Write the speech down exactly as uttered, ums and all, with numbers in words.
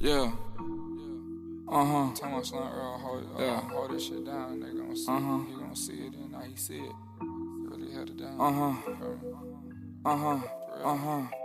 Yeah. Uh huh. Tell my son Earl, hold, uh, Yeah. hold this shit down. They gonna see Uh huh. it. He gonna see it, and now he see it. Really held it down. Uh huh. Um, Uh huh. for real. Uh huh.